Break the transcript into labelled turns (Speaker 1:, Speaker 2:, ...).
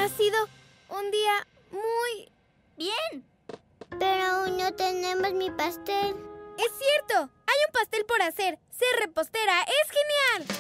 Speaker 1: Ha sido un día muy...
Speaker 2: Bien.
Speaker 3: Pero aún no tenemos mi pastel.
Speaker 1: ¡Es cierto! Hay un pastel por hacer. Ser repostera es genial.